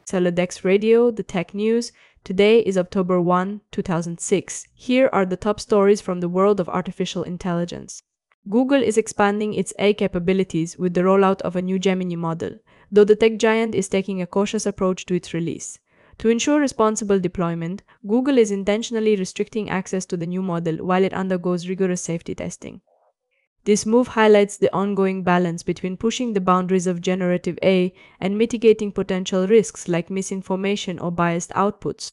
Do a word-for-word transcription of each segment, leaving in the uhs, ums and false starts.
Celodex Radio, the tech news. Today is October first, two thousand six. Here are the top stories from the world of artificial intelligence. Google is expanding its A I capabilities with the rollout of a new Gemini model, though the tech giant is taking a cautious approach to its release. To ensure responsible deployment, Google is intentionally restricting access to the new model while it undergoes rigorous safety testing. This move highlights the ongoing balance between pushing the boundaries of generative A I and mitigating potential risks like misinformation or biased outputs.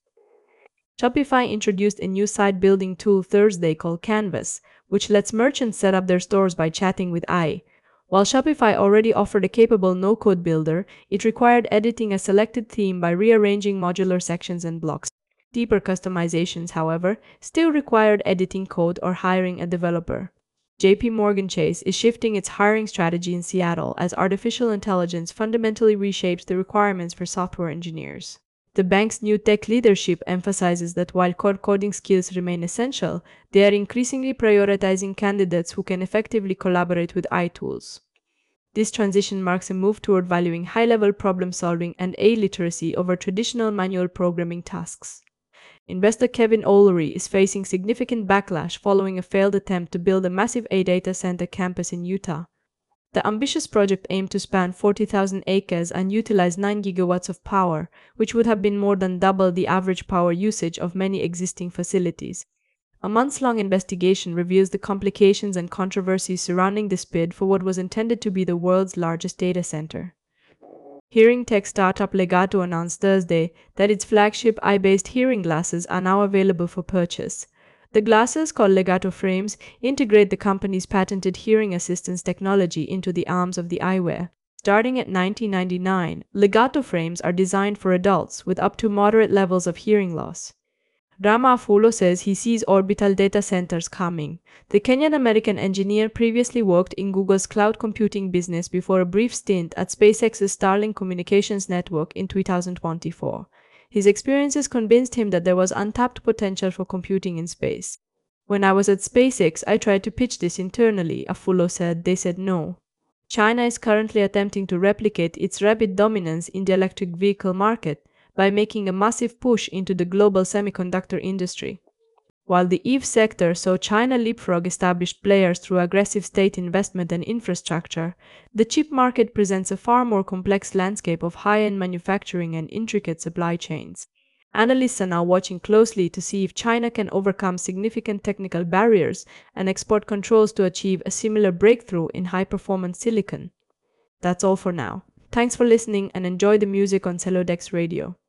Shopify introduced a new site-building tool Thursday called Canvas, which lets merchants set up their stores by chatting with A I. While Shopify already offered a capable no-code builder, it required editing a selected theme by rearranging modular sections and blocks. Deeper customizations, however, still required editing code or hiring a developer. J P Morgan Chase is shifting its hiring strategy in Seattle as artificial intelligence fundamentally reshapes the requirements for software engineers. The bank's new tech leadership emphasizes that while core coding skills remain essential, they are increasingly prioritizing candidates who can effectively collaborate with A I tools. This transition marks a move toward valuing high-level problem-solving and A I literacy over traditional manual programming tasks. Investor Kevin O'Leary is facing significant backlash following a failed attempt to build a massive A I data center campus in Utah. The ambitious project aimed to span forty thousand acres and utilize nine gigawatts of power, which would have been more than double the average power usage of many existing facilities. A months-long investigation reveals the complications and controversies surrounding this bid for what was intended to be the world's largest data center. Hearing tech startup Legato announced Thursday that its flagship A I-based hearing glasses are now available for purchase. The glasses, called Legato frames, integrate the company's patented hearing assistance technology into the arms of the eyewear. Starting at nineteen ninety-nine dollars, Legato frames are designed for adults with up to moderate levels of hearing loss. Rama Afulo says he sees orbital data centers coming. The Kenyan-American engineer previously worked in Google's cloud computing business before a brief stint at SpaceX's Starlink communications network in two thousand twenty-four. His experiences convinced him that there was untapped potential for computing in space. "When I was at SpaceX, I tried to pitch this internally," Afulo said. "They said no." China is currently attempting to replicate its rapid dominance in the electric vehicle market by making a massive push into the global semiconductor industry. While the E V sector saw China leapfrog established players through aggressive state investment and infrastructure, the chip market presents a far more complex landscape of high-end manufacturing and intricate supply chains. Analysts are now watching closely to see if China can overcome significant technical barriers and export controls to achieve a similar breakthrough in high-performance silicon. That's all for now. Thanks for listening and enjoy the music on Celodex Radio.